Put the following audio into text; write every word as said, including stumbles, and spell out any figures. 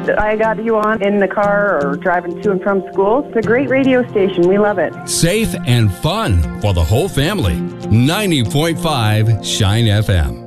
glad I got you on in the car or driving to and from school. It's a great radio station. We love it. Safe and fun for the whole family. ninety point five Shine F M.